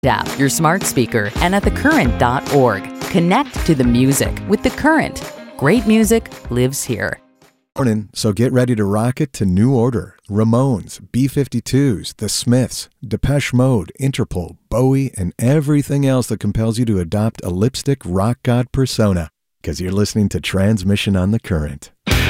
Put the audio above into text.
app, your smart speaker, and at thecurrent.org. Connect to the music with The Current. Great music lives here. Morning, so get ready to rock it to New Order, Ramones, B-52s, The Smiths, Depeche Mode, Interpol, Bowie, and everything else that compels you to adopt a lipstick rock god persona, because you're listening to Transmission on The Current.